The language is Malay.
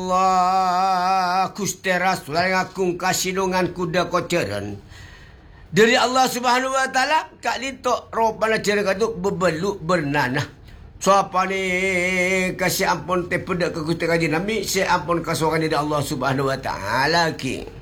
Allah kustera sulang akung kasidungan kuda koceran dari Allah Subhanahu wa taala kak litok ropana cereng katu bebeluk bernanah. Siapa ni kasih ampun te pedak ke kusta kaji Nabi, saya ampun kasuakan dari Allah Subhanahu wa taala ki.